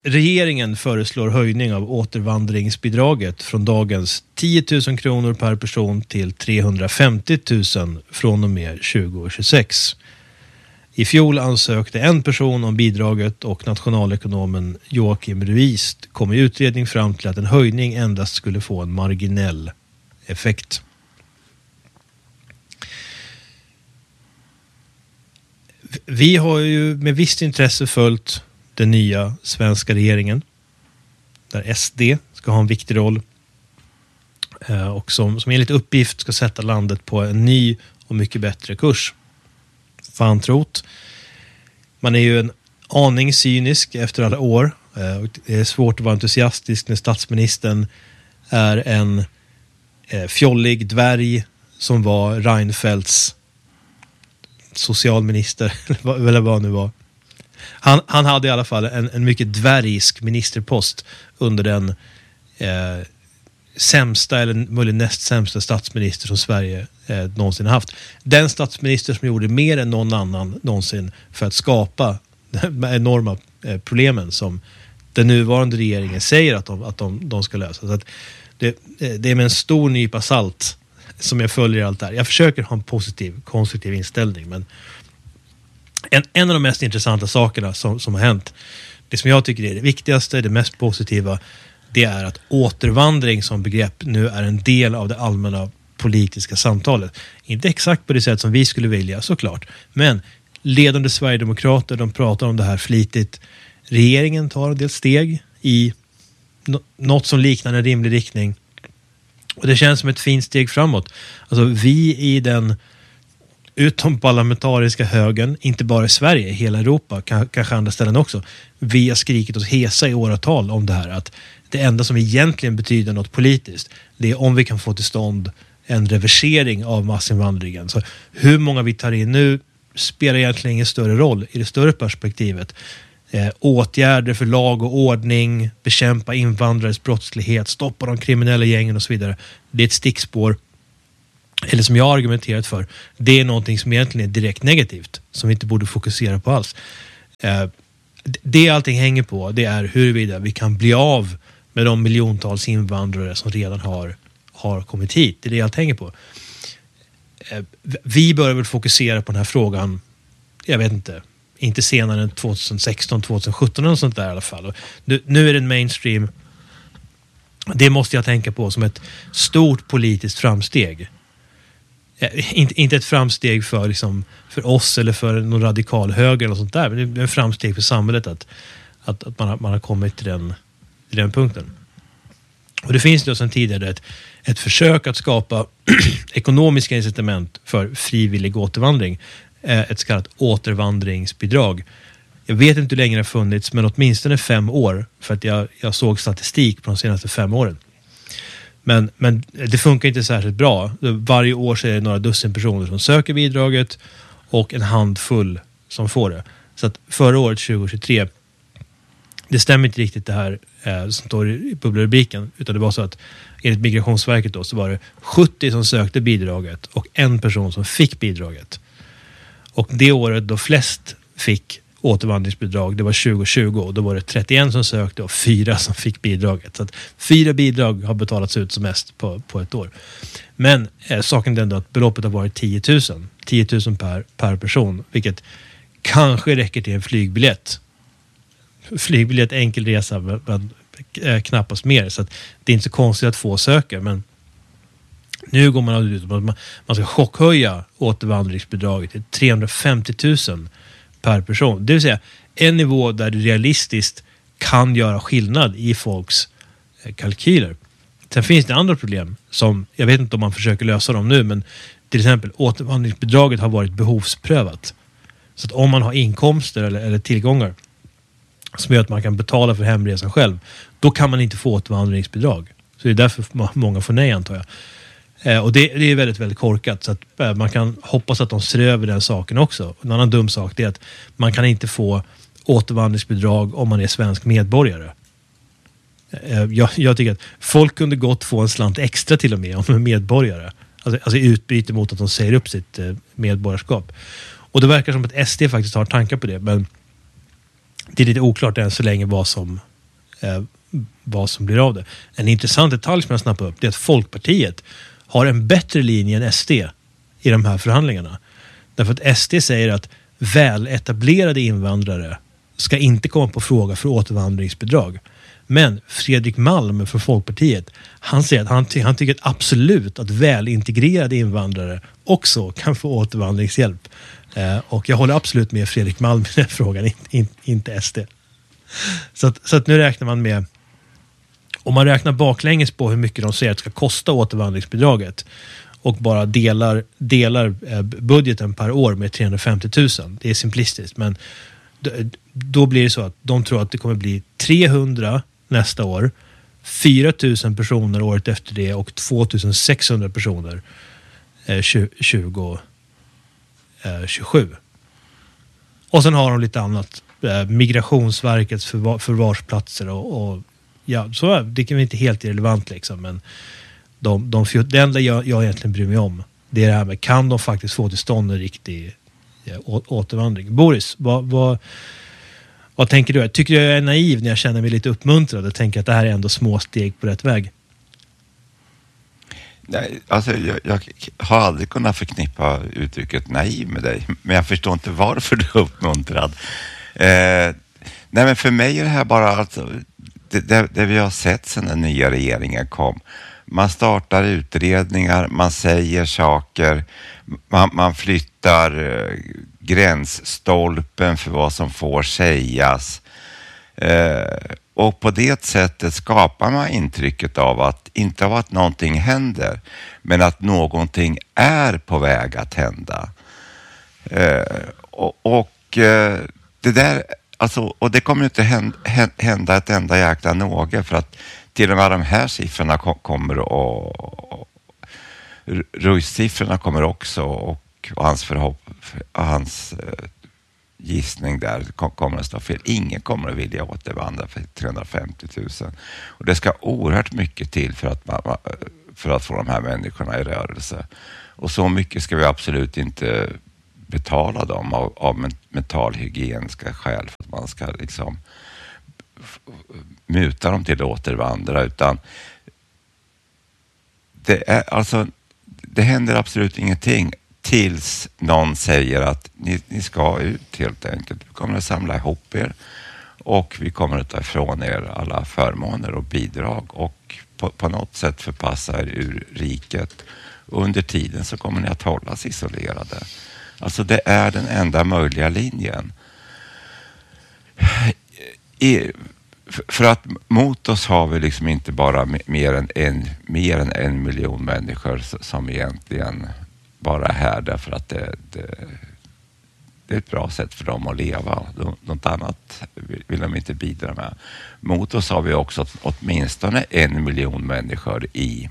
Regeringen föreslår höjning av återvandringsbidraget från dagens 10 000 kronor per person till 350 000 från och med 2026. I fjol ansökte en person om bidraget och nationalekonomen Joakim Ruist kom i utredning fram till att en höjning endast skulle få en marginell effekt. Vi har ju med visst intresse följt den nya svenska regeringen där SD ska ha en viktig roll och som enligt uppgift ska sätta landet på en ny och mycket bättre kurs. Fan trott. Man är ju en aning cynisk efter alla år. Det är svårt att vara entusiastisk när statsministern är en fjollig dvärg som var Reinfeldts socialminister eller vad nu var. Han hade i alla fall en mycket dvärgisk ministerpost under den sämsta eller möjligen näst sämsta statsminister som Sverige någonsin haft. Den statsminister som gjorde mer än någon annan någonsin för att skapa de enorma problemen som den nuvarande regeringen säger att de ska lösa. Så att det är med en stor nypa salt som jag följer allt det här. Jag försöker ha en positiv, konstruktiv inställning, men en av de mest intressanta sakerna som har hänt, det som jag tycker är det viktigaste, det mest positiva, det är att återvandring som begrepp nu är en del av det allmänna politiska samtalet. Inte exakt på det sätt som vi skulle vilja, såklart. Men ledande Sverigedemokrater, de pratar om det här flitigt. Regeringen tar en del steg i något som liknar en rimlig riktning. Och det känns som ett fint steg framåt. Alltså vi i den utomparlamentariska högern, inte bara i Sverige, i hela Europa, kanske andra ställen också. Vi har skrikit oss hesa i åratal om det här, att det enda som egentligen betyder något politiskt, det är om vi kan få till stånd en reversering av massinvandringen. Så hur många vi tar in nu spelar egentligen ingen större roll i det större perspektivet. Åtgärder för lag och ordning, bekämpa invandrares brottslighet, stoppa de kriminella gängen och så vidare. Det är ett stickspår, eller som jag har argumenterat för, det är någonting som egentligen är direkt negativt, som vi inte borde fokusera på alls. Det allting hänger på, det är huruvida vi kan bli av med de miljontals invandrare som redan har kommit hit. Det är det allt hänger på. Vi bör väl fokusera på den här frågan, jag vet inte senare än 2016, 2017 och sånt där i alla fall. Och nu är det en mainstream. Det måste jag tänka på som ett stort politiskt framsteg. Inte ett framsteg för oss eller för någon radikal höger eller sånt där, men det är en framsteg för samhället att man har kommit till den punkten. Och det finns då sedan tidigare ett försök att skapa ekonomiska incitament för frivillig återvandring, ett så kallat återvandringsbidrag. Jag vet inte hur länge det har funnits, men åtminstone 5 år, för att jag såg statistik på de senaste 5 åren. Men det funkar inte särskilt bra. Varje år så är det några dussin personer som söker bidraget och en handfull som får det. Så att förra året 2023, det stämmer inte riktigt det här som står i bubbelrubriken, utan det var så att enligt Migrationsverket då så var det 70 som sökte bidraget och en person som fick bidraget. Och det året då flest fick återvandringsbidrag, det var 2020, och då var det 31 som sökte och 4 som fick bidraget. Så att 4 bidrag har betalats ut som mest på ett år. Men saken är ändå att beloppet har varit 10 000. 10 000 per person, vilket kanske räcker till en flygbiljett. Flygbiljett, enkel resa, men knappast mer. Så att det är inte så konstigt att få söker, men nu går man ut att man ska chockhöja återvandringsbidraget till 350 000 per person. Det vill säga en nivå där det realistiskt kan göra skillnad i folks kalkyler. Sen finns det andra problem som, jag vet inte om man försöker lösa dem nu, men till exempel återvandringsbidraget har varit behovsprövat. Så att om man har inkomster eller tillgångar som gör att man kan betala för hemresan själv, då kan man inte få återvandringsbidrag. Så det är därför många får nej, antar jag. Och det är väldigt, väldigt korkat, så att man kan hoppas att de ser över den saken också. En annan dum sak är att man kan inte få återvandringsbidrag om man är svensk medborgare. Jag tycker att folk kunde gott få en slant extra till och med om de är medborgare. Alltså i utbyte mot att de säger upp sitt medborgarskap. Och det verkar som att SD faktiskt har tankar på det, men det är lite oklart än så länge vad som vad som blir av det. En intressant detalj som jag snappar upp, det är att Folkpartiet har en bättre linje än SD i de här förhandlingarna. Därför att SD säger att väletablerade invandrare ska inte komma på fråga för återvandringsbidrag. Men Fredrik Malm från Folkpartiet, han säger att han tycker att absolut att välintegrerade invandrare också kan få återvandringshjälp. Och jag håller absolut med Fredrik Malm i den frågan, inte SD. Så att nu räknar man med, om man räknar baklänges på hur mycket de säger att det ska kosta återvandringsbidraget och bara delar budgeten per år med 350 000. Det är simplistiskt, men då blir det så att de tror att det kommer bli 300 nästa år, 4 000 personer året efter det och 2 600 personer 2027. Och sen har de lite annat. Migrationsverkets förvarsplatser och ja, så det kan vara inte helt irrelevant liksom, men det enda jag egentligen bryr mig om, det är det här med, kan de faktiskt få till stånd en riktig återvandring? Boris, vad tänker du? Jag tycker jag är naiv när jag känner mig lite uppmuntrad och tänker att det här är ändå små steg på rätt väg. Nej, alltså jag har aldrig kunnat förknippa uttrycket naiv med dig, men jag förstår inte varför du är uppmuntrad. Nej, men för mig är det här bara alltså, det vi har sett sedan den nya regeringen kom. Man startar utredningar, man säger saker, man flyttar gränsstolpen för vad som får sägas. Och på det sättet skapar man intrycket av att, inte av att någonting händer, men att någonting är på väg att hända. Det där, alltså, och det kommer inte hända ett enda jäkla något, för att till och med de här siffrorna kommer och Ruiz-siffrorna kommer också, och hans gissning där kommer att stå fel. Ingen kommer att vilja återvandra för 350 000. Och det ska oerhört mycket till för att få de här människorna i rörelse. Och så mycket ska vi absolut inte betala dem av mentalhygieniska skäl, för att man ska liksom muta dem till att återvandra, utan det händer absolut ingenting tills någon säger att ni ska ut helt enkelt. Vi kommer att samla ihop er och vi kommer att ta ifrån er alla förmåner och bidrag och på något sätt förpassa er ur riket. Och under tiden så kommer ni att hållas isolerade. Alltså det är den enda möjliga linjen. För att mot oss har vi liksom inte bara mer än 1 miljon människor som egentligen bara är här därför att det är ett bra sätt för dem att leva. Något annat vill de inte bidra med. Mot oss har vi också åtminstone 1 miljon människor i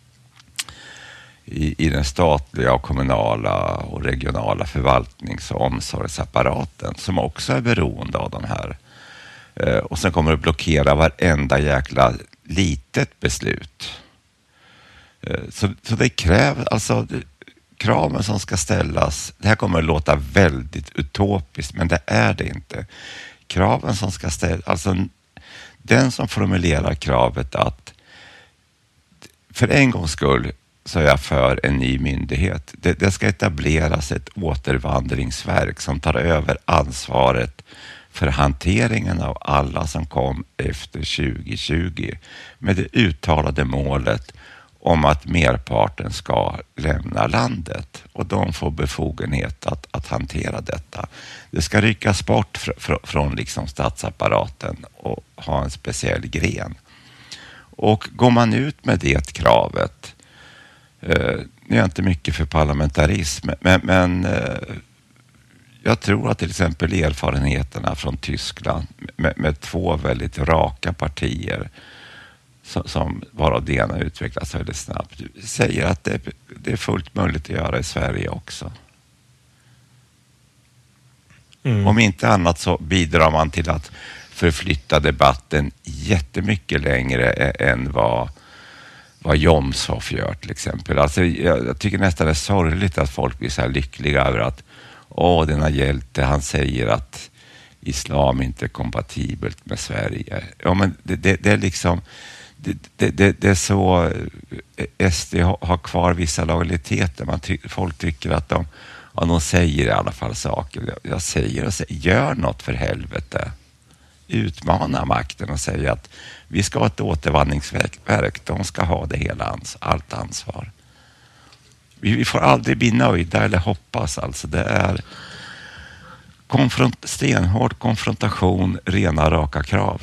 den statliga och kommunala och regionala förvaltnings- och omsorgsapparaten som också är beroende av de här. Och sen kommer det blockera varenda jäkla litet beslut. Så det krävs, alltså kraven som ska ställas, det här kommer att låta väldigt utopiskt, men det är det inte. Kraven som ska ställas, alltså den som formulerar kravet att för en gångs skull så är jag för en ny myndighet. Det ska etableras ett återvandringsverk som tar över ansvaret för hanteringen av alla som kom efter 2020 med det uttalade målet om att merparten ska lämna landet, och de får befogenhet att hantera detta. Det ska ryckas bort från liksom statsapparaten och ha en speciell gren. Och går man ut med det kravet, det är inte mycket för parlamentarism, men jag tror att till exempel erfarenheterna från Tyskland med 2 väldigt raka partier som varav det ena utvecklas väldigt snabbt säger att det är fullt möjligt att göra i Sverige också. Om inte annat så bidrar man till att förflytta debatten jättemycket längre än vad Jomshof gör till exempel. Alltså, jag tycker nästan det är sorgligt att folk blir så här lyckliga över att denna hjälte, han säger att islam inte är kompatibelt med Sverige. Ja, men det är liksom det är så SD har kvar vissa lojaliteter. Folk tycker att de säger i alla fall saker. Jag säger gör något för helvete. Utmana makten och säga att vi ska ha ett återvandringsverk. De ska ha det allt ansvar. Vi får aldrig bli nöjda eller hoppas. Alltså det är stenhård konfrontation, rena raka krav.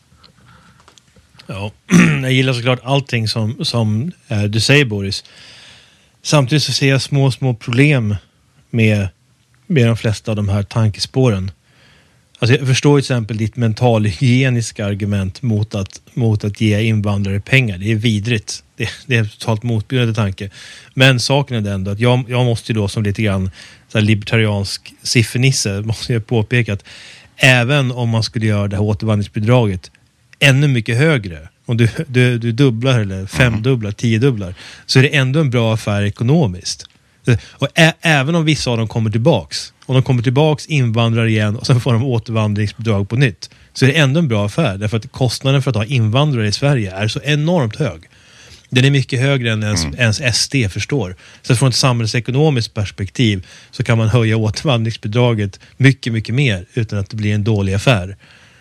Ja, jag gillar såklart allting som du säger, Boris. Samtidigt så ser jag små problem med de flesta av de här tankespåren. Alltså jag förstår till exempel ditt mentalhygieniska argument mot att ge invandrare pengar. Det är vidrigt. Det är totalt motbjudande tanke. Men saken är den då att jag måste då som lite grann så här libertariansk siffernisse måste jag påpeka att även om man skulle göra det här återvandringsbidraget ännu mycket högre, om du dubblar eller femdubblar, 10-dubblar, så är det ändå en bra affär ekonomiskt. Och även om vissa av dem kommer tillbaks, om de kommer tillbaks, invandrar igen och sen får de återvandringsbidrag på nytt, så är det ändå en bra affär, därför att kostnaden för att ha invandrare i Sverige är så enormt hög. Den är mycket högre än ens SD förstår. Så från ett samhällsekonomiskt perspektiv så kan man höja återvandringsbidraget mycket, mycket mer utan att det blir en dålig affär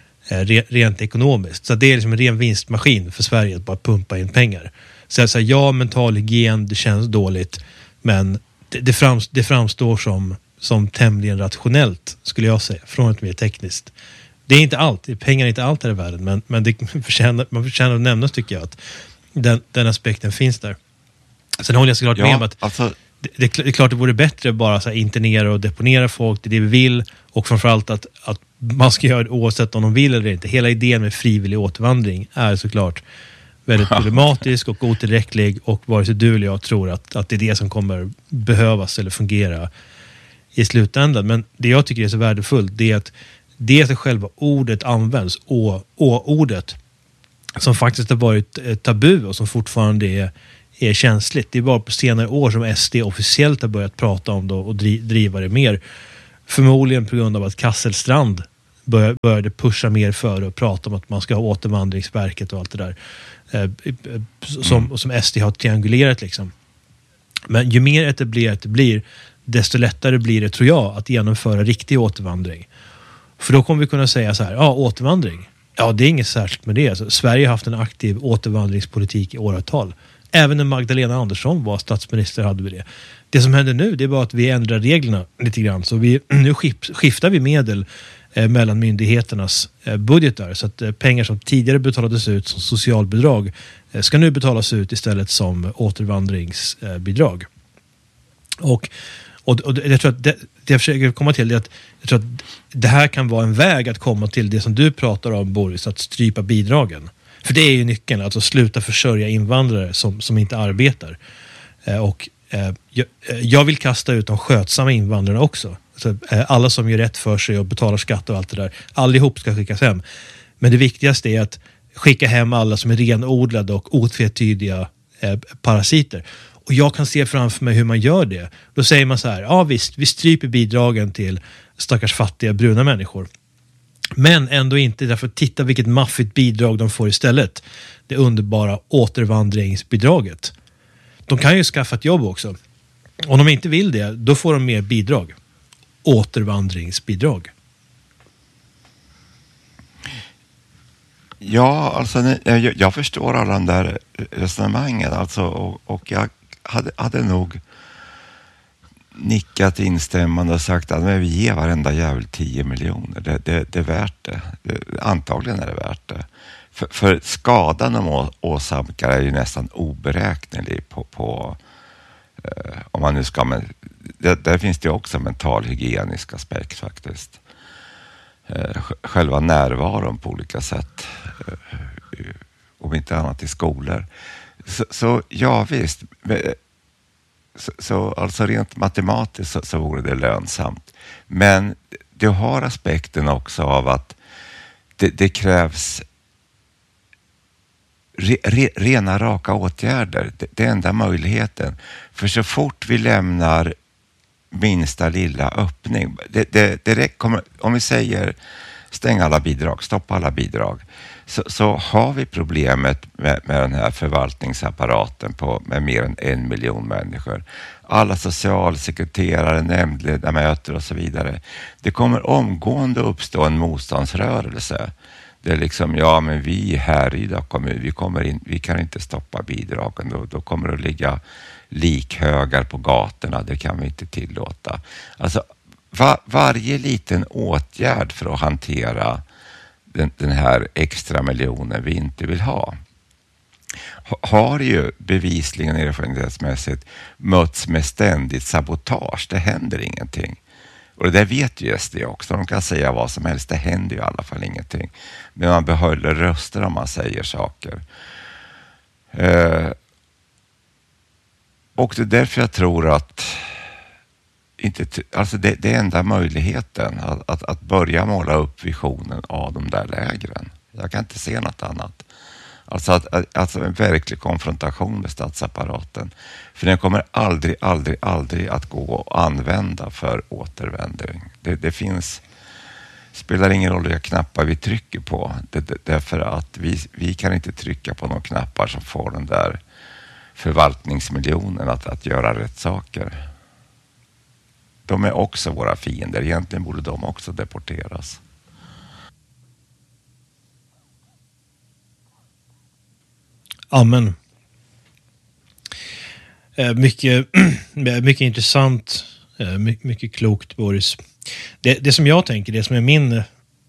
rent ekonomiskt. Så det är liksom en ren vinstmaskin för Sverige att bara pumpa in pengar. Så jag säger ja, mental hygien, det känns dåligt, men det framstår som tämligen rationellt, skulle jag säga, från ett mer tekniskt. Det är inte allt, pengar är inte allt här i världen, men det man förtjänar att nämnas, tycker jag, att den aspekten finns där. Sen håller jag såklart med om att det är klart det vore bättre bara så här internera och deponera folk, det är det vi vill, och framförallt att man ska göra det oavsett om de vill eller inte. Hela idén med frivillig återvandring är såklart väldigt problematisk och otillräcklig, och vare sig du eller jag tror att det är det som kommer behövas eller fungera i slutändan. Men det jag tycker är så värdefullt, det är att själva ordet används, ordet, som faktiskt har varit tabu och som fortfarande är känsligt. Det är bara på senare år som SD officiellt har börjat prata om det och driva det mer. Förmodligen på grund av att Kasselstrand började pusha mer för och prata om att man ska ha återvandringsverket och allt det där. Som SD har triangulerat liksom. Men ju mer etablerat det blir, desto lättare blir det, tror jag, att genomföra riktig återvandring. För då kommer vi kunna säga så här, ja, återvandring. Ja, det är inget särskilt med det. Alltså, Sverige har haft en aktiv återvandringspolitik i åratal. Även när Magdalena Andersson var statsminister hade vi det. Det som händer nu, det är bara att vi ändrar reglerna lite grann. Så nu skiftar vi medel mellan myndigheternas budgetar. Så att pengar som tidigare betalades ut som socialbidrag ska nu betalas ut istället som återvandringsbidrag. Och jag tror att det jag försöker komma till är att jag tror att det här kan vara en väg att komma till det som du pratar om, Boris, att strypa bidragen. För det är ju nyckeln, alltså sluta försörja invandrare som inte arbetar. Jag vill kasta ut de skötsamma invandrarna också. Alltså, alla som gör rätt för sig och betalar skatt och allt det där, allihop ska skickas hem. Men det viktigaste är att skicka hem alla som är renodlade och otvetydiga parasiter. Och jag kan se framför mig hur man gör det. Då säger man så här, ja visst, vi stryper bidragen till stackars fattiga bruna människor. Men ändå inte, därför titta vilket maffigt bidrag de får istället. Det underbara återvandringsbidraget. De kan ju skaffa ett jobb också. Om de inte vill det, då får de mer bidrag. Återvandringsbidrag. Ja, alltså jag förstår alla de där resonemangen alltså, och jag hade nog nickat instämmande och sagt att vi ger varenda jävel 10 miljoner. Det är värt det. Antagligen är det värt det. För skadan de åsamkar är ju nästan oberäknelig på om man nu ska, men där finns det också mental hygienisk aspekt faktiskt. Själva närvaron på olika sätt, om inte annat i skolor. Så ja visst, så alltså rent matematiskt så vore det lönsamt. Men du har aspekten också av att det krävs rena raka åtgärder. Det är enda möjligheten. För så fort vi lämnar minsta lilla öppning, det kommer, om vi säger stäng alla bidrag, stoppa alla bidrag. Så har vi problemet med den här förvaltningsapparaten med mer än 1 miljon människor. Alla socialsekreterare, nämndledamöter och så vidare. Det kommer omgående uppstå en motståndsrörelse. Det är liksom, ja men vi här i kommun, vi kan inte stoppa bidragen. Då kommer det att ligga likhögar på gatorna, det kan vi inte tillåta. Alltså varje liten åtgärd för att hantera den här extra miljonen vi inte vill ha har ju bevisligen erfarenhetsmässigt mötts med ständigt sabotage. Det händer ingenting. Och det där vet ju SD också. De kan säga vad som helst. Det händer ju i alla fall ingenting. Men man behåller röster om man säger saker. Och det är därför jag tror att alltså det är enda möjligheten att börja måla upp visionen av de där lägren. Jag kan inte se något annat. Alltså en verklig konfrontation med statsapparaten. För den kommer aldrig att gå att använda för återvändning. Det spelar ingen roll vilka knappar vi trycker på. Därför att vi kan inte trycka på de knappar som får den där förvaltningsmiljonen att göra rätt saker. De är också våra fiender. Egentligen borde de också deporteras. Amen. Mycket intressant. Mycket klokt, Boris. Det som jag tänker, det som är min...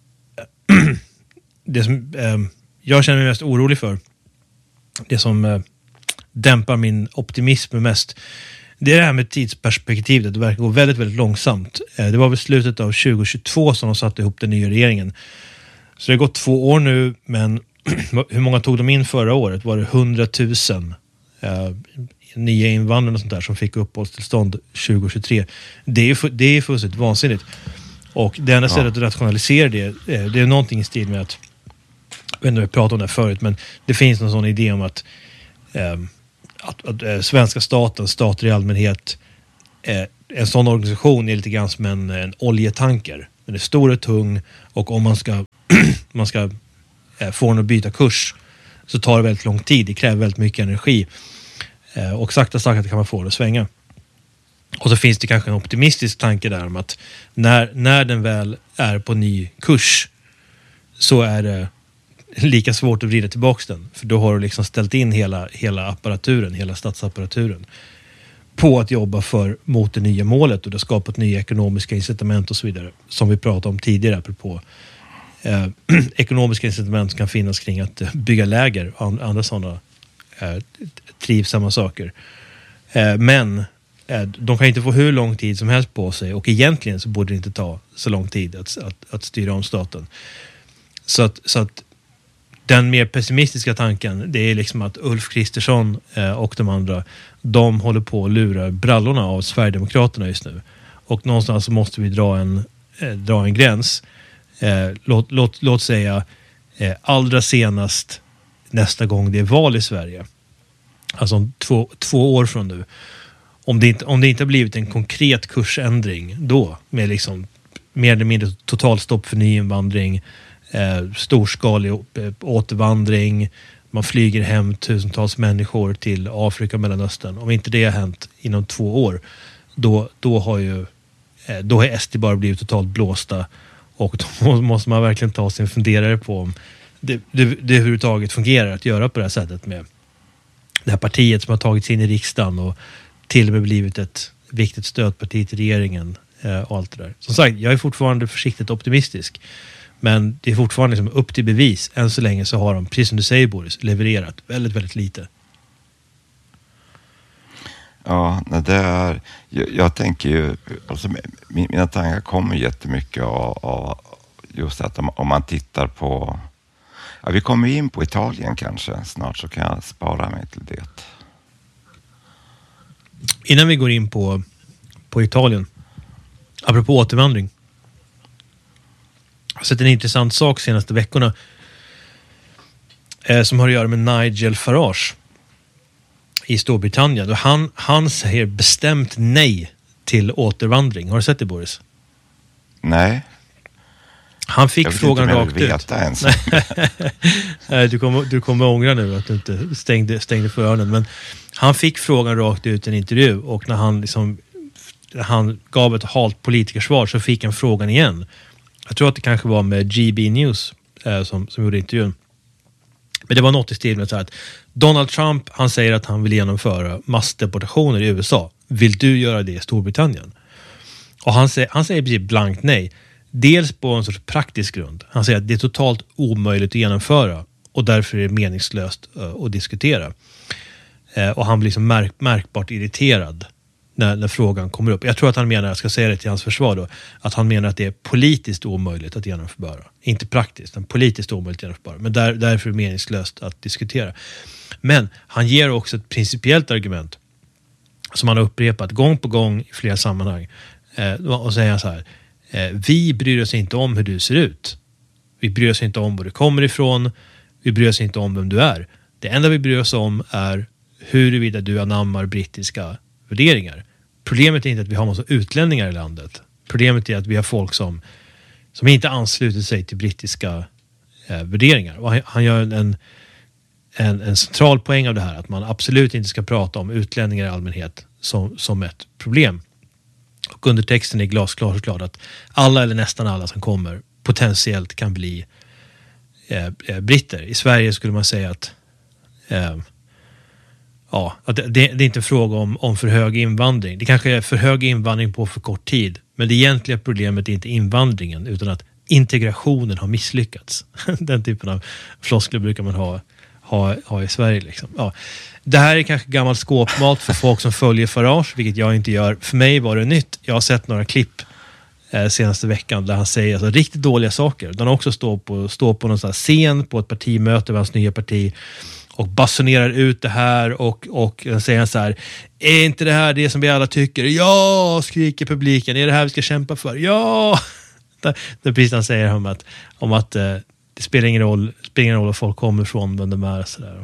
det som jag känner mig mest orolig för, det som dämpar min optimism mest, det är det här med tidsperspektivet. Det verkar gå väldigt, väldigt långsamt. Det var vid slutet av 2022 som de satte ihop den nya regeringen. Så det har gått 2 år nu, men hur många tog de in förra året? Var det 100 000 nya invandrare och sånt där som fick uppehållstillstånd 2023? Det är fullständigt vansinnigt. Och det enda sättet att rationalisera det är någonting i stil med att, jag vet inte om jag pratade om det förut, men det finns någon sån idé om att svenska stater i allmänhet, en sån organisation är lite grann som en oljetanker. Den är stor och tung, och om man ska få den att byta kurs så tar det väldigt lång tid. Det kräver väldigt mycket energi. Och sakta kan man få det att svänga. Och så finns det kanske en optimistisk tanke där om att när den väl är på ny kurs så är det lika svårt att vrida tillbaka den. För då har du liksom ställt in hela apparaturen, hela statsapparaturen på att jobba mot det nya målet, och det har skapat nya ekonomiska incitament och så vidare. Som vi pratade om tidigare apropå ekonomiska incitament kan finnas kring att bygga läger och andra sådana trivsamma saker. Men de kan inte få hur lång tid som helst på sig, och egentligen så borde det inte ta så lång tid att styra om staten. Så att den mer pessimistiska tanken, det är liksom att Ulf Kristersson och de andra, de håller på att lura brallorna av Sverigedemokraterna just nu. Och någonstans så måste vi dra en gräns. Låt säga allra senast nästa gång det är val i Sverige. Alltså 2 år från nu. Om det inte har blivit en konkret kursändring då, med liksom mer eller mindre totalstopp för nyinvandring, storskalig återvandring, man flyger hem tusentals människor till Afrika och Mellanöstern. Om inte det har hänt inom 2 år, då har SD bara blivit totalt blåsta, och då måste man verkligen ta sin funderare på om det överhuvudtaget fungerar att göra på det här sättet med det här partiet som har tagit sig in i riksdagen och till och med blivit ett viktigt stödparti till regeringen och allt det där. Som sagt, jag är fortfarande försiktigt optimistisk, men det är fortfarande liksom upp till bevis. Än så länge så har de, precis som du säger Boris, levererat väldigt, väldigt lite. Ja, det är, jag tänker ju, alltså mina tankar kommer jättemycket av just att om man tittar på, ja, vi kommer in på Italien kanske snart, så kan jag spara mig till det. Innan vi går in på Italien, apropå återvandring, jag har sett en intressant sak senaste veckorna som har att göra med Nigel Farage i Storbritannien. Han säger bestämt nej till återvandring. Har du sett det, Boris? Nej. Han fick frågan rakt ut. Ens. Du kommer ångra nu att du inte stängde för öronen. Men han fick frågan rakt ut i en intervju, och när han gav ett halt politikersvar så fick han frågan igen. Jag tror att det kanske var med GB News som gjorde intervjun. Men det var något i stil med så här att Donald Trump, han säger att han vill genomföra massdeportationer i USA. Vill du göra det i Storbritannien? Och han säger precis blankt nej. Dels på en sorts praktisk grund. Han säger att det är totalt omöjligt att genomföra, och därför är det meningslöst att diskutera. Och han blir liksom märkbart irriterad när frågan kommer upp. Jag tror att han menar, jag ska säga det till hans försvar då, att han menar att det är politiskt omöjligt att genomföra. Inte praktiskt, men politiskt omöjligt att genomföra. Men därför är det meningslöst att diskutera. Men han ger också ett principiellt argument som han har upprepat gång på gång i flera sammanhang. Och säger så här: vi bryr oss inte om hur du ser ut. Vi bryr oss inte om var du kommer ifrån. Vi bryr oss inte om vem du är. Det enda vi bryr oss om är huruvida du anammar brittiska värderingar. Problemet är inte att vi har massa utlänningar i landet. Problemet är att vi har folk som inte ansluter sig till brittiska värderingar. Och han gör en central poäng av det här, att man absolut inte ska prata om utlänningar i allmänhet som ett problem. Och undertexten är glasklar och klart att alla eller nästan alla som kommer potentiellt kan bli britter. I Sverige skulle man säga att att det är inte en fråga om för hög invandring. Det kanske är för hög invandring på för kort tid. Men det egentliga problemet är inte invandringen, utan att integrationen har misslyckats. Den typen av floskler brukar man ha i Sverige. Liksom. Ja. Det här är kanske gammal skåpmat för folk som följer Farage, vilket jag inte gör. För mig var det nytt. Jag har sett några klipp senaste veckan där han säger alltså riktigt dåliga saker. Han också står på någon sån här scen på ett partimöte med hans nya parti och basunerar ut det här och säger så här: är inte det här det som vi alla tycker? Ja, skriker publiken. Är det här vi ska kämpa för? Ja! Det är precis han säger om att det spelar ingen roll var folk kommer ifrån, vem de är och sådär.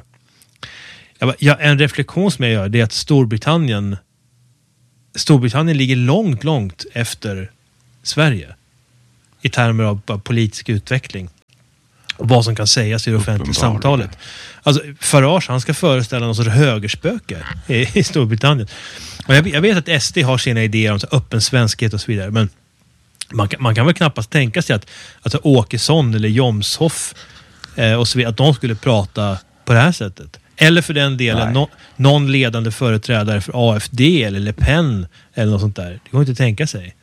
En reflektion som jag gör, det är att Storbritannien ligger långt efter Sverige i termer av politisk utveckling och vad som kan sägas i det offentliga samtalet. Alltså Farage, han ska föreställa någon sorts högerspöke i Storbritannien. Och jag vet att SD har sina idéer om så öppen svenskhet och så vidare, men man kan väl knappast tänka sig att alltså Åkesson eller Jomshoff och så vidare, att de skulle prata på det här sättet. Eller för den delen någon ledande företrädare för AFD eller Le Pen eller något sånt där. Det går inte att tänka sig.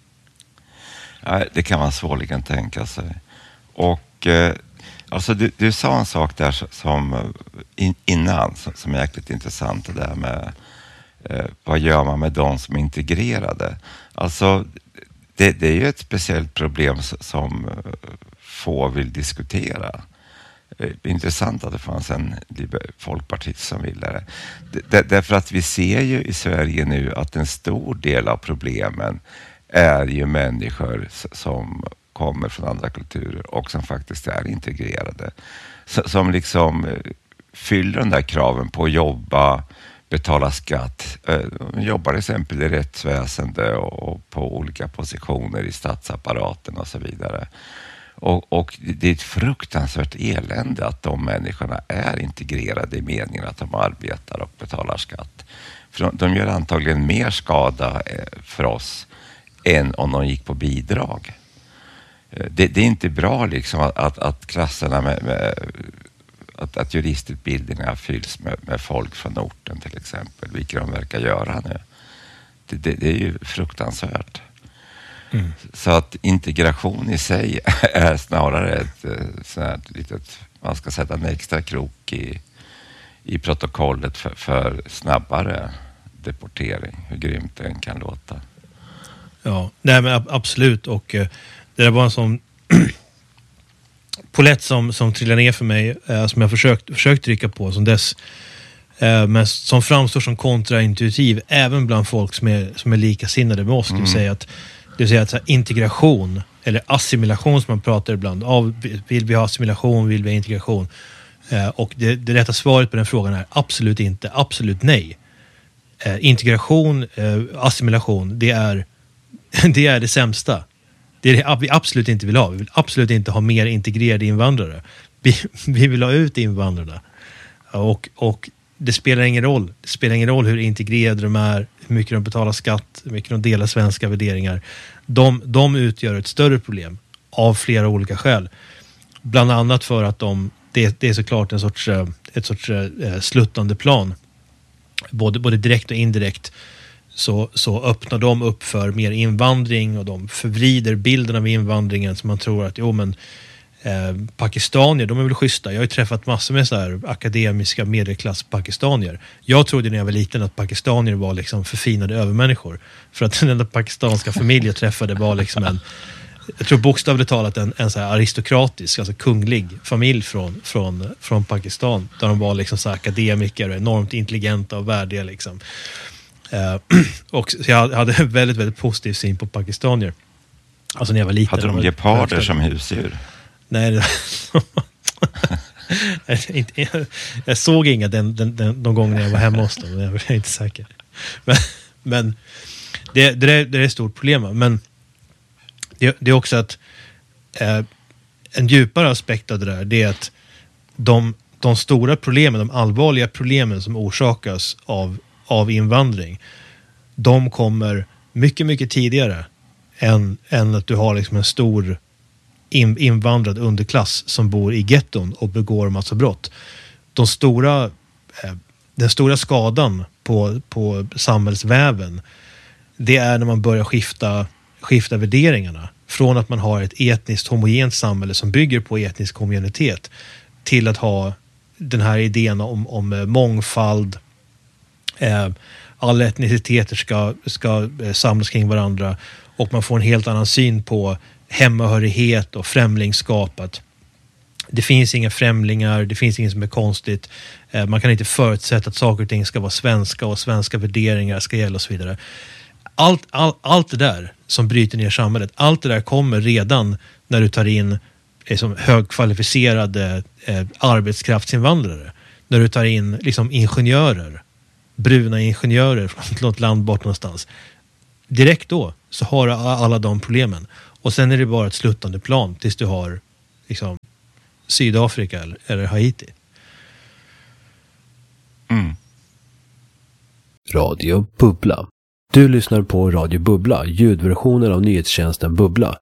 Nej, det kan man svårligen tänka sig. Och alltså du sa en sak där som innan som är jäkligt intressant, det där med vad gör man med de som är integrerade? Alltså det är ju ett speciellt problem som få vill diskutera. Intressant att det fanns en folkpartist som ville det. Därför att vi ser ju i Sverige nu att en stor del av problemen är ju människor som kommer från andra kulturer och som faktiskt är integrerade. Som liksom fyller de där kraven på att jobba, betala skatt, jobbar exempel i rättsväsende och på olika positioner i statsapparaten och så vidare. Och det är ett fruktansvärt elände att de människorna är integrerade i meningen att de arbetar och betalar skatt. För de gör antagligen mer skada för oss än om de gick på bidrag. Det är inte bra liksom att klasserna med att juristutbildningar fylls med folk från orten till exempel, vilket de verkar göra nu. Det är ju fruktansvärt. Mm. Så att integration i sig är snarare ett sånt här litet, man ska sätta en extra krok i protokollet för snabbare deportering, hur grymt den kan låta. Ja, nej men absolut, och det var en sån polett som trillade ner för mig, som jag försökt trycka på som dess, men som framstår som kontraintuitiv även bland folk som är likasinnade med oss. Det vill säga att så här, integration eller assimilation som man pratar ibland av, vill vi ha assimilation, vill vi ha integration, och det rätta svaret på den frågan är absolut inte, absolut nej. Integration, assimilation, det är det sämsta. Det är det vi absolut inte vill ha. Vi vill absolut inte ha mer integrerade invandrare. Vi vill ha ut invandrarna. Och det spelar ingen roll. Det spelar ingen roll hur integrerade de är, hur mycket de betalar skatt, hur mycket de delar svenska värderingar. De utgör ett större problem av flera olika skäl. Bland annat för att det är såklart ett sorts sluttande plan. Både direkt och indirekt så öppnar de upp för mer invandring och de förvrider bilden av invandringen som man tror att pakistanier, de är väl schyssta. Jag har ju träffat massor med så här akademiska medelklass pakistanier. Jag trodde när jag var liten att pakistanier var liksom förfinade övermänniskor. För att den enda pakistanska familj jag träffade var liksom jag tror bokstavligt talat en så här aristokratisk, alltså kunglig familj från Pakistan. Där de var liksom så här akademiker och enormt intelligenta och värdiga liksom. Och så jag hade en väldigt, väldigt positiv syn på pakistanier. Alltså när jag var liten. Hade de geparder som husdjur? Nej, jag såg inga de gångerna jag var hemma hos dem. Jag är inte säker. Men det är ett stort problem. Men det är också att en djupare aspekt av det där, det är att de stora problemen, de allvarliga problemen som orsakas av invandring, de kommer mycket, mycket tidigare än att du har liksom en stor invandrad underklass som bor i getton och begår massa brott. Den stora skadan på samhällsväven, det är när man börjar skifta värderingarna från att man har ett etniskt homogent samhälle som bygger på etnisk homogenitet till att ha den här idén om mångfald. Alla etniciteter ska samlas kring varandra och man får en helt annan syn på hemmahörighet och främlingskap. Att det finns inga främlingar, det finns inget som är konstigt. Man kan inte förutsätta att saker och ting ska vara svenska och svenska värderingar ska gälla och så vidare. Allt det där som bryter ner samhället, allt det där kommer redan när du tar in liksom högkvalificerade arbetskraftsinvandrare. När du tar in liksom ingenjörer, bruna ingenjörer från något land bort någonstans. Direkt då så har du alla de problemen. Och sen är det bara ett sluttande plan tills du har liksom Sydafrika eller Haiti. Mm. Radio Bubbla. Du lyssnar på Radio Bubbla, ljudversionen av nyhetstjänsten Bubbla.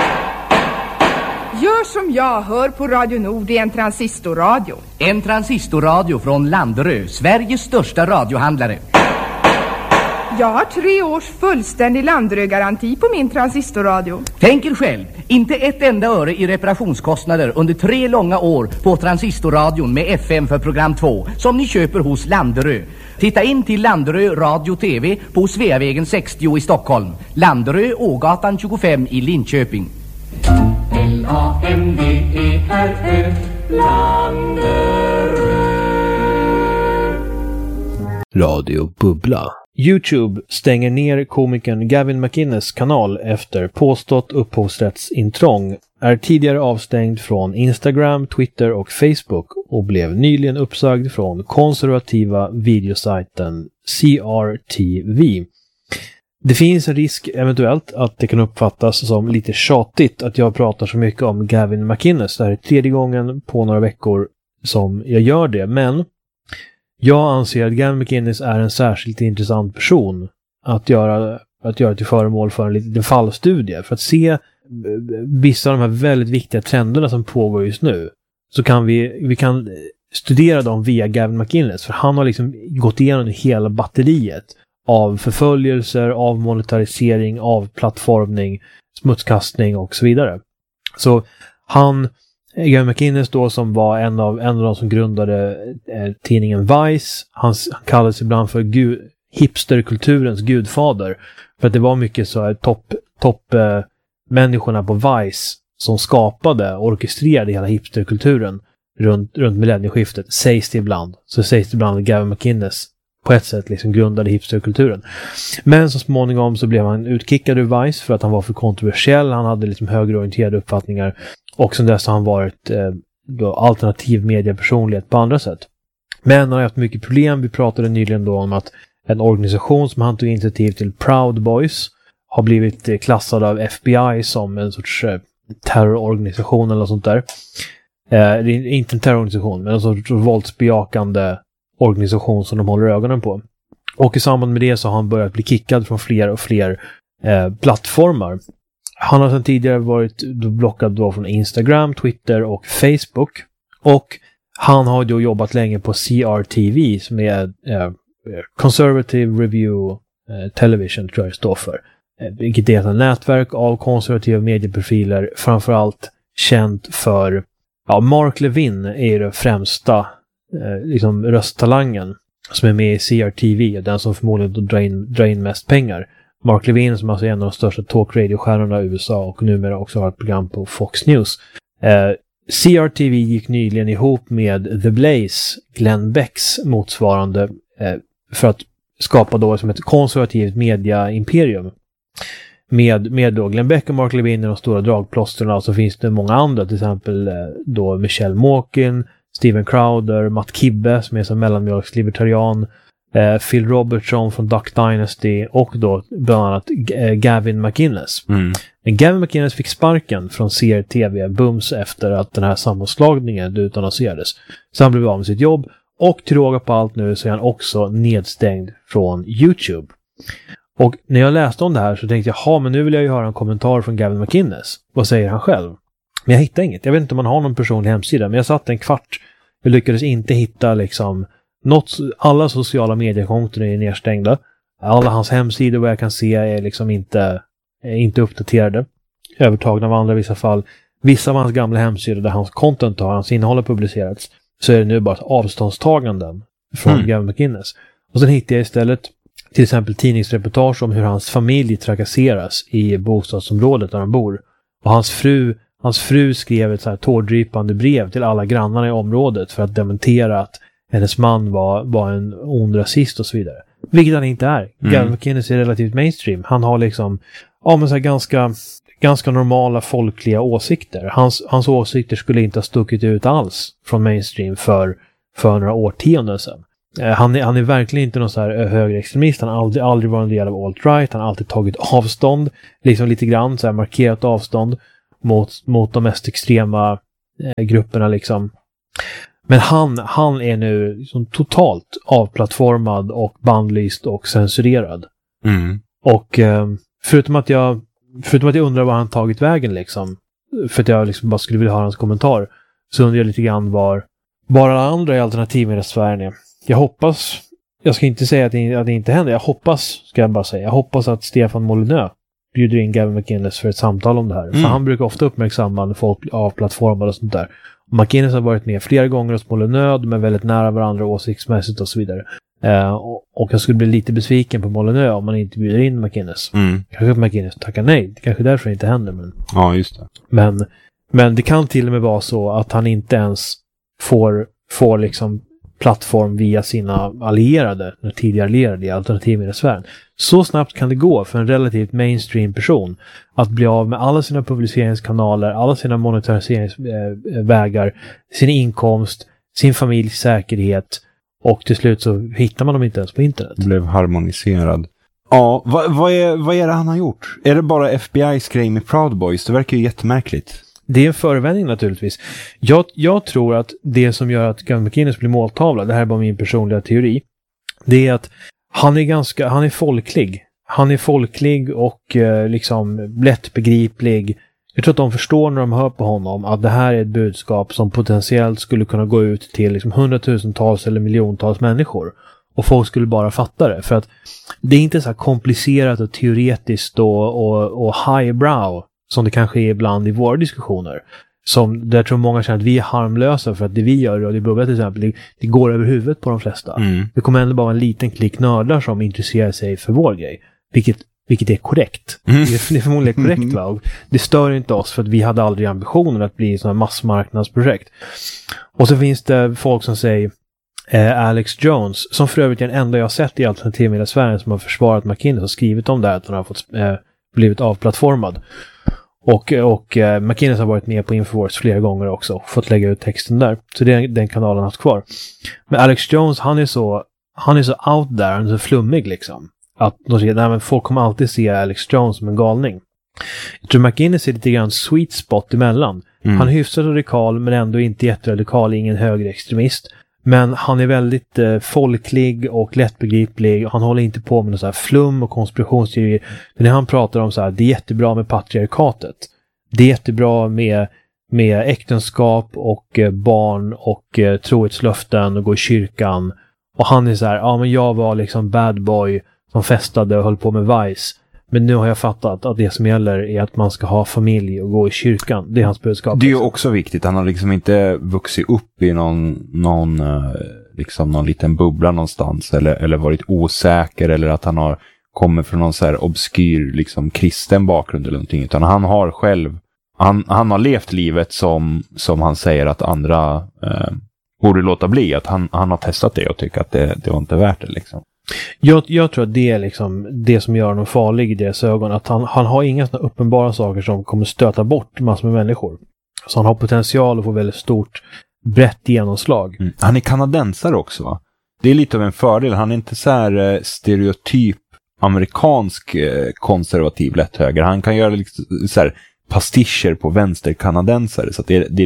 Gör som jag, hör på Radio Nord i en transistorradio. En transistorradio från Landerö, Sveriges största radiohandlare. Jag har 3 års fullständig Landerö-garanti på min transistorradio. Tänk er själv, inte ett enda öre i reparationskostnader under 3 långa år på transistorradion med FM för program 2 som ni köper hos Landerö. Titta in till Landerö Radio TV på Sveavägen 60 i Stockholm. Landerö, Ågatan 25 i Linköping. Landerö, Landerö. Radio Bubbla. YouTube stänger ner komikern Gavin McInnes kanal efter påstått upphovsrättsintrång, är tidigare avstängd från Instagram, Twitter och Facebook och blev nyligen uppsagd från konservativa videosajten CRTV. Det finns en risk eventuellt att det kan uppfattas som lite tjatigt att jag pratar så mycket om Gavin McInnes. Det här är 3:e gången på några veckor som jag gör det, men jag anser att Gavin McInnes är en särskilt intressant person att göra till föremål för en liten fallstudie. För att se vissa av de här väldigt viktiga trenderna som pågår just nu, så kan vi kan studera dem via Gavin McInnes. För han har liksom gått igenom hela batteriet av förföljelser, av monetarisering, av plattformning, smutskastning och så vidare. Så Gavin McInnes då, som var en av de som grundade tidningen Vice, han kallades ibland för hipsterkulturens gudfader, för att det var mycket så här topp människorna på Vice som skapade och orkestrerade hela hipsterkulturen runt millennieskiftet, sägs det ibland. Så sägs det ibland att Gavin McInnes på ett sätt liksom grundade hipsterkulturen. Men så småningom så blev han utkickad ur Vice för att han var för kontroversiell. Han hade liksom högerorienterade uppfattningar. Och sen dess har han varit alternativ mediepersonlighet på andra sätt. Men han har haft mycket problem. Vi pratade nyligen då om att en organisation som han tog initiativ till, Proud Boys, har blivit klassad av FBI som en sorts terrororganisation eller något sånt där. Det är inte en terrororganisation, men en sorts våldsbejakande organisation som de håller ögonen på. Och i samband med det så har han börjat bli kickad från fler och fler plattformar. Han har sedan tidigare varit blockad då från Instagram, Twitter och Facebook. Och han har då jobbat länge på CRTV som är Conservative Review Television, tror jag det står för. Vilket är ett nätverk av konservativa medieprofiler, framförallt känt för Mark Levin är den främsta liksom rösttalangen som är med i CRTV, den som förmodligen drar in mest pengar. Mark Levin som alltså är en av de största talkradiostjärnorna i USA och numera också har ett program på Fox News. CRTV gick nyligen ihop med The Blaze, Glenn Becks motsvarande, för att skapa då som ett konservativt mediaimperium. Med då Glenn Beck och Mark Levin i de stora dragplåsterna, och så finns det många andra, till exempel då Michelle Malkin, Steven Crowder, Matt Kibbe som är som mellanmjölkslibertarian, Phil Robertson från Duck Dynasty och då bland annat Gavin McInnes. Men Gavin McInnes fick sparken från CRTV bums efter att den här sammanslagningen utannonserades. Så han blev av med sitt jobb, och till råga på allt nu så är han också nedstängd från YouTube. Och när jag läste om det här så tänkte jag, men nu vill jag ju höra en kommentar från Gavin McInnes. Vad säger han själv? Men jag hittade inget. Jag vet inte om han har någon personlig hemsida, men jag satt en kvart. Jag lyckades inte hitta liksom alla sociala mediekonton är nedstängda. Alla hans hemsidor, vad jag kan se, är liksom inte uppdaterade. Övertagna av andra i vissa fall. Vissa av hans gamla hemsidor där hans content har, hans innehåll har publicerats, så är det nu bara avståndstaganden från Gavin McInnes. Och sen hittade jag istället till exempel tidningsreportage om hur hans familj trakasseras i bostadsområdet där han bor. Och hans fru skrev ett så här tårdrypande brev till alla grannarna i området för att dementera att hennes man var en ond rasist och så vidare. Vilket han inte är. Gavin McInnes är relativt mainstream. Han har liksom men så här ganska normala folkliga åsikter. Hans åsikter skulle inte ha stuckit ut alls från mainstream för några årtionden sedan. Han är verkligen inte någon så här högerextremist. Han har aldrig varit en del av alt-right. Han har alltid tagit avstånd, liksom lite grann så här markerat avstånd mot de mest extrema grupperna liksom. Men han är nu liksom totalt avplattformad och bandlyst och censurerad. Och förutom att jag undrar vad han tagit vägen liksom, för att jag liksom bara skulle vilja höra hans kommentar, så undrar jag lite grann var alla andra i alternativmediesfären är. Jag ska inte säga att det inte händer. Jag hoppas att Stefan Molyneux bjuder in Gavin McInnes för ett samtal om det här. För han brukar ofta uppmärksamma när folk avplattformar och sånt där. Och McInnes har varit med flera gånger hos Molyneux, de är väldigt nära varandra åsiktsmässigt och så vidare. Och jag skulle bli lite besviken på Molyneux om man inte bjuder in McInnes. Kanske att McInnes tackar nej. Det kanske därför inte händer. Men... Ja, just det. Men det kan till och med vara så att han inte ens får liksom plattform via sina allierade, när tidigare allierade i alternativmediesfären. Så snabbt kan det gå för en relativt mainstream person att bli av med alla sina publiceringskanaler, alla sina monetariseringsvägar, sin inkomst, sin familjs säkerhet, och till slut så hittar man dem inte ens på internet. Det blev harmoniserad. Ja, vad är det han har gjort? Är det bara FBI's grej med Proud Boys? Det verkar ju jättemärkligt. Det är en förevändning naturligtvis. Jag tror att det som gör att Gavin McInnes blir måltavla, det här är bara min personliga teori, det är att han är folklig. Han är folklig och liksom lättbegriplig. Jag tror att de förstår när de hör på honom att det här är ett budskap som potentiellt skulle kunna gå ut till liksom hundratusentals eller miljontals människor. Och folk skulle bara fatta det. För att det är inte så här komplicerat och teoretiskt och highbrow som det kanske är ibland i våra diskussioner. Där jag tror många känner att vi är harmlösa för att det vi gör, och det bubblar till exempel, det går över huvudet på de flesta. Det kommer ändå bara en liten klick nördar som intresserar sig för vår grej. Vilket är korrekt. Det är förmodligen korrekt, va? Och det stör inte oss för att vi hade aldrig ambitionen att bli sådana massmarknadsprojekt. Och så finns det folk som säger Alex Jones, som för övrigt är den enda jag har sett i alternativmediesfären som har försvarat McInnes och skrivit om det här, att han har fått blivit avplattformad. Och McInnes har varit med på Infowars flera gånger också och fått lägga ut texten där. Så det är den kanalen han haft kvar. Men Alex Jones, han är så out there, han är så flummig liksom. Att de säger, nej men folk kommer alltid se Alex Jones som en galning. Jag tror McInnes är lite grann sweet spot emellan. Han är hyfsat radikal men ändå inte jätteradikal, ingen högerextremist. Men han är väldigt folklig och lättbegriplig. Han håller inte på med någon så här flum och konspirationsteorier. Men när han pratar om så här, det är jättebra med patriarkatet. Det är jättebra med äktenskap och barn och trohetslöften och gå i kyrkan. Och han är så här, ja men jag var liksom bad boy som festade och höll på med Vice. Men nu har jag fattat att det som gäller är att man ska ha familj och gå i kyrkan. Det är hans budskap. Det är ju också viktigt. Han har liksom inte vuxit upp i någon liten bubbla någonstans. Eller varit osäker. Eller att han har kommit från någon så här obskyr liksom kristen bakgrund eller någonting. Utan han har själv... Han har levt livet som han säger att andra borde låta bli. Att han har testat det och tycker att det var inte värt det liksom. Jag tror att det är liksom det som gör honom farlig i deras ögon. Att han har inga sådana uppenbara saker som kommer stöta bort massor med människor. Så han har potential att få väldigt stort, brett genomslag. Han är kanadensare också, va? Det är lite av en fördel. Han är inte så här stereotyp amerikansk konservativ lätthöger. Han kan göra liksom så här pastischer på vänsterkanadensare. Så att det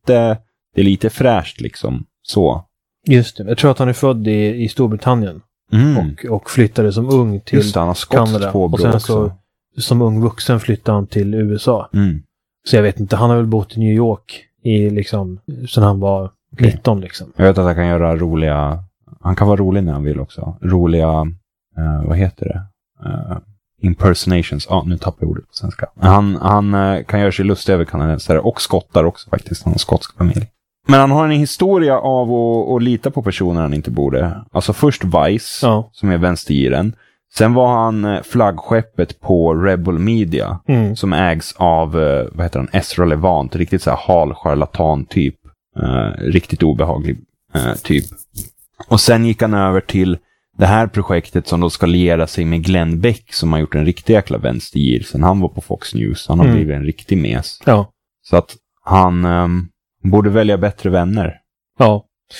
är lite fräscht liksom. Så. Just det. Jag tror att han är född i Storbritannien. Och flyttade som ung till Kanada. Och sen så som ung vuxen flyttade han till USA. Så jag vet inte, han har väl bott i New York i liksom sen han var 19 liksom. Jag vet att han kan göra roliga, han kan vara rolig när han vill också. Roliga, vad heter det? Impersonations. Nu tappar jag ordet på svenska. Han kan göra sig lustig över kanadensare och skottar också faktiskt. Han har skotsk familj. Men han har en historia av att lita på personer han inte borde. Alltså först Vice, som är vänstergiren. Sen var han flaggskeppet på Rebel Media, som ägs av, vad heter han, Ezra Levant. Riktigt så här hal charlatan typ. Riktigt obehaglig typ. Och sen gick han över till det här projektet som då ska liera sig med Glenn Beck, som har gjort en riktig jäkla vänstergir. Sen han var på Fox News. Han har blivit en riktig mes. Ja. Så att han... borde välja bättre vänner. Ja.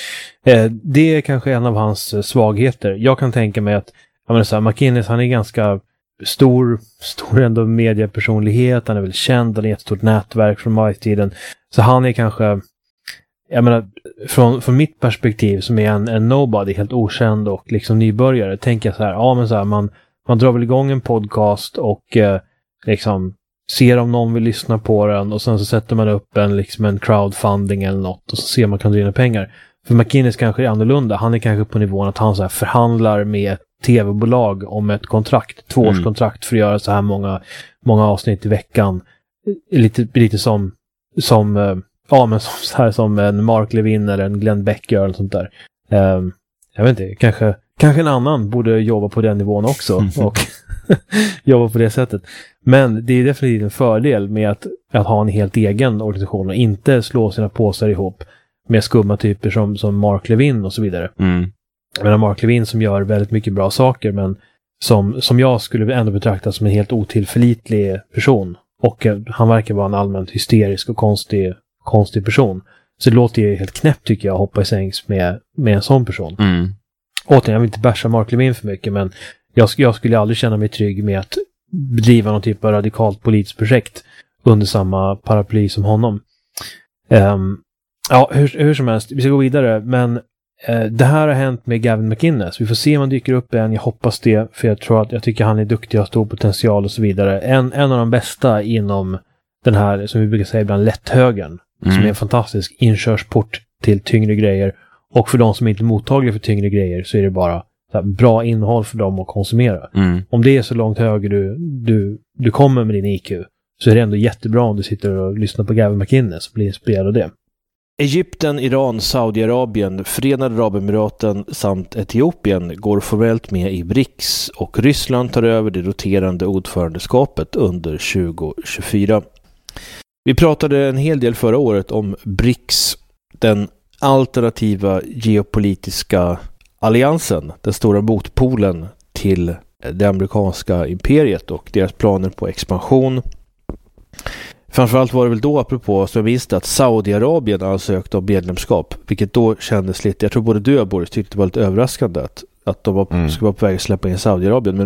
Det är kanske en av hans svagheter. Jag kan tänka mig att McInnes, han är ganska stor ändå mediepersonlighet. Han är väl känd. Han har ett stort nätverk från majtiden. Så han är kanske, jag menar, från mitt perspektiv som är en nobody, helt okänd och liksom nybörjare, tänker jag så här, man drar väl igång en podcast och liksom ser om någon vill lyssna på den och sen så sätter man upp en crowdfunding eller något och så ser man kan dra in pengar. För McInnes kanske är annorlunda. Han är kanske på nivån att han så här förhandlar med ett tv-bolag om ett kontrakt, 2-årskontrakt för att göra så här många avsnitt i veckan. Lite som en Mark Levin eller en Glenn Beck gör eller sånt där. Jag vet inte, kanske en annan borde jobba på den nivån också och jobba på det sättet. Men det är definitivt en fördel med att ha en helt egen organisation och inte slå sina påsar ihop med skumma typer som Mark Levin och så vidare. Jag menar Mark Levin som gör väldigt mycket bra saker, men som jag skulle ändå betrakta som en helt otillförlitlig person. Och han verkar vara en allmänt hysterisk och konstig person. Så det låter ju helt knäppt tycker jag att hoppa i sängs med en sån person. Återigen, jag vill inte bärsa Mark Levin för mycket, men jag skulle aldrig känna mig trygg med att bedriva någon typ av radikalt politiskt projekt under samma paraply som honom. Hur som helst, vi ska gå vidare, men det här har hänt med Gavin McInnes. Vi får se om han dyker upp igen, jag hoppas det, för jag tycker han är duktig och har stor potential och så vidare. En av de bästa inom den här, som vi brukar säga ibland, lätthögern, som är en fantastisk inkörsport till tyngre grejer, och för de som inte är mottagliga för tyngre grejer så är det bara så här, bra innehåll för dem att konsumera. Om det är så långt höger du kommer med din IQ, så är det ändå jättebra om du sitter och lyssnar på Gavin McInnes och blir inspirerad av det. Egypten, Iran, Saudiarabien, Förenade Arabemiraten samt Etiopien går formellt med i BRICS, och Ryssland tar över det roterande ordförandeskapet under 2024. Vi pratade en hel del förra året om BRICS, den alternativa geopolitiska alliansen, den stora motpolen till det amerikanska imperiet och deras planer på expansion. Framförallt var det väl då, apropå, som jag visste, att Saudiarabien ansökte om medlemskap, vilket då kändes lite, jag tror både du och Boris tyckte det var lite överraskande att de skulle vara på väg att släppa in Saudiarabien, men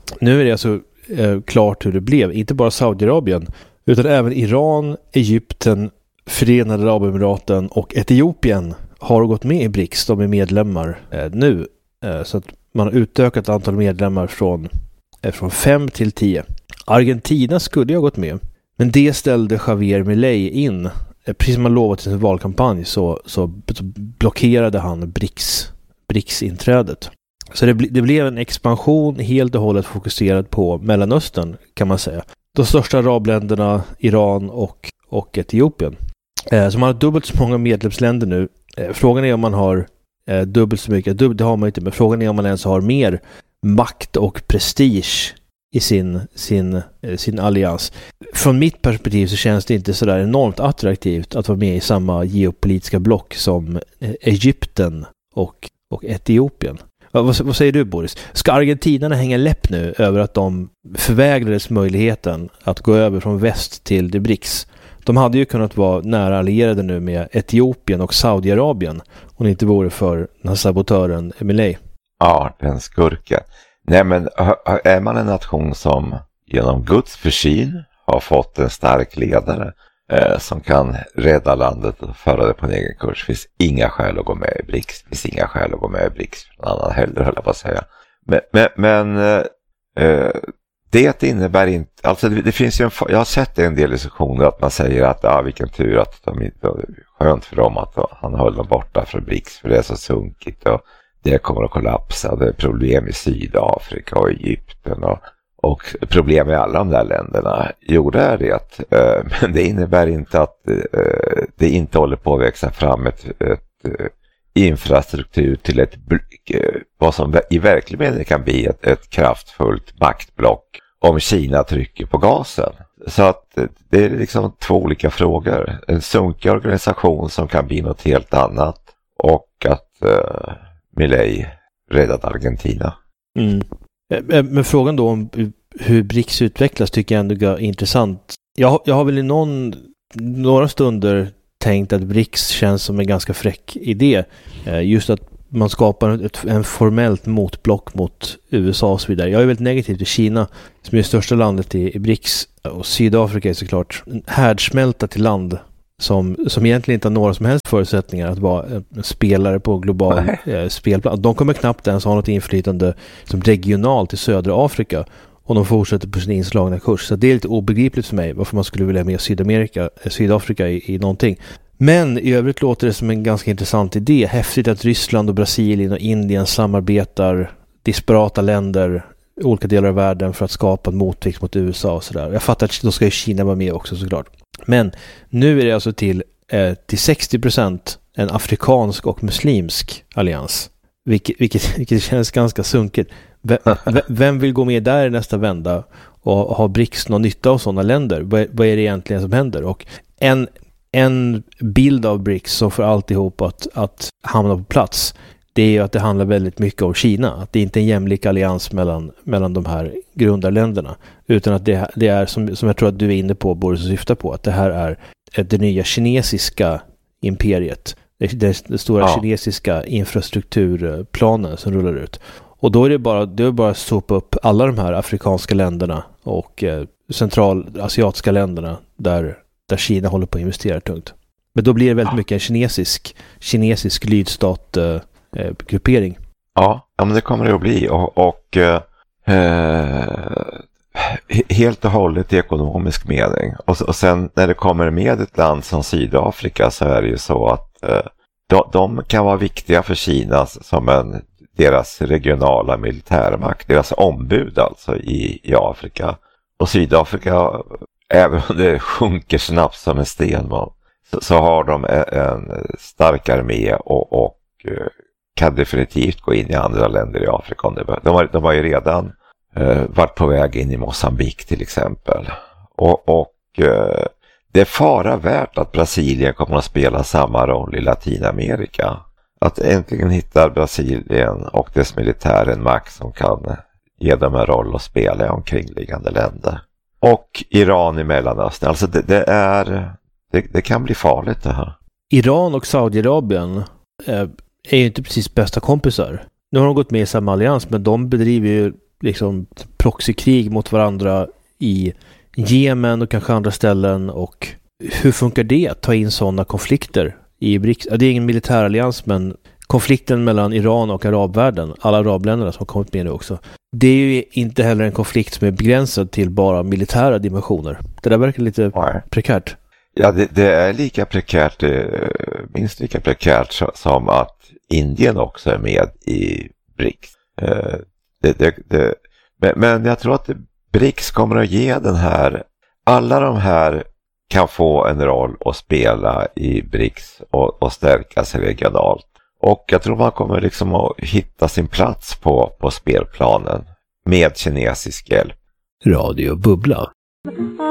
Nu är det alltså klart hur det blev. Inte bara Saudiarabien utan även Iran, Egypten, Förenade Arabemiraten och Etiopien har gått med i BRICS. De är medlemmar nu. Så att man har utökat antal medlemmar från 5 till 10. Argentina skulle ha gått med. Men det ställde Javier Milei in. Precis som han lovat i sin valkampanj så blockerade han BRICS-inträdet. Så det blev en expansion helt och hållet fokuserad på Mellanöstern kan man säga. De största arabländerna, Iran och Etiopien. Så man har dubbelt så många medlemsländer nu. Frågan är om man har dubbelt så mycket. Det har man inte, men frågan är om man ens har mer makt och prestige i sin allians. Från mitt perspektiv så känns det inte så där enormt attraktivt att vara med i samma geopolitiska block som Egypten och Etiopien. Vad säger du, Boris? Ska argentinarna hänga läpp nu över att de förvägrades möjligheten att gå över från väst till det BRICS? De hade ju kunnat vara nära allierade nu med Etiopien och Saudiarabien om det inte vore för den här sabotören Milei. Ja, den skurken. Nej, men är man en nation som genom Guds försyn har fått en stark ledare som kan rädda landet och föra det på en egen kurs, finns inga skäl att gå med i BRICS. Finns inga skäl att gå med i BRICS för någon annan heller, höll jag på att säga. Men det innebär inte, alltså det finns ju jag har sett en del diskussioner att man säger att vilken tur att de inte, skönt för dem att han höll dem borta från BRICS för det är så sunkigt och det kommer att kollapsa. Det är problem i Sydafrika och Egypten och problem i alla de där länderna. Jo, det är det. Men det innebär inte att det inte håller på att växa fram ett infrastruktur till vad som i verklig mening kan bli ett kraftfullt maktblock om Kina trycker på gasen. Så att det är liksom två olika frågor. En sunkig organisation som kan bli något helt annat och att Milei räddat Argentina. Men frågan då om hur BRICS utvecklas tycker jag ändå är intressant. Jag har väl i några stunder tänkt att BRICS känns som en ganska fräck idé. Just att man skapar en formellt motblock mot USA och så vidare. Jag är väldigt negativ till Kina som är det största landet i BRICS, och Sydafrika är såklart en härdsmälta till land som egentligen inte har några som helst förutsättningar att vara en spelare på global spelplan. De kommer knappt ens ha något inflytande som regionalt i södra Afrika och de fortsätter på sin inslagna kurs. Så det är lite obegripligt för mig varför man skulle vilja ha med Sydafrika i någonting. Men i övrigt låter det som en ganska intressant idé. Häftigt att Ryssland och Brasilien och Indien samarbetar, disparata länder, olika delar av världen för att skapa en motvikt mot USA och sådär. Jag fattar att då ska ju Kina vara med också såklart. Men nu är det alltså till 60% en afrikansk och muslimsk allians. Vilket känns ganska sunkigt. Vem vill gå med där i nästa vända och ha BRICS någon nytta av sådana länder? Vad är det egentligen som händer? Och en bild av BRICS som får alltihop att hamna på plats, det är ju att det handlar väldigt mycket om Kina. Att det inte är en jämlik allians mellan de här grundarländerna. Utan att det är som jag tror att du är inne på, Boris, och syftar på. Att det här är det nya kinesiska imperiet. Det stora kinesiska infrastrukturplanen som rullar ut. Och då är det bara att sopa upp alla de här afrikanska länderna och centralasiatiska länderna där Kina håller på att investera tungt. Men då blir det väldigt mycket en kinesisk lydstat-gruppering. Ja, men det kommer det att bli. Och helt och hållet i ekonomisk mening. Och sen när det kommer med ett land som Sydafrika så är det ju så att de kan vara viktiga för Kina som deras regionala militärmakt, deras ombud alltså i Afrika. Och Sydafrika, även om det sjunker snabbt som en stenmål, så har de en stark armé och kan definitivt gå in i andra länder i Afrika. De har ju redan varit på väg in i Mosambik till exempel. Och det är fara värt att Brasilien kommer att spela samma roll i Latinamerika. Att äntligen hittar Brasilien och dess militär en makt som kan ge dem en roll att spela i omkringliggande länder. Och Iran i Mellanöstern. Alltså det kan bli farligt det här. Iran och Saudiarabien är ju inte precis bästa kompisar. Nu har de gått med i samma allians, men de bedriver ju liksom proxykrig mot varandra i Jemen och kanske andra ställen, och hur funkar det att ta in sådana konflikter i BRICS? Det är ingen militärallians, men konflikten mellan Iran och arabvärlden, alla arabländerna som har kommit med nu också, det är ju inte heller en konflikt som är begränsad till bara militära dimensioner. Det där verkar lite prekärt. Ja, det är lika prekärt, minst lika prekärt som att Indien också är med i BRICS. Men jag tror att BRICS kommer att ge den här, alla de här kan få en roll att spela i BRICS och stärka sig regionalt. Och jag tror man kommer liksom att hitta sin plats på spelplanen med kinesisk hjälp. Radio Bubbla.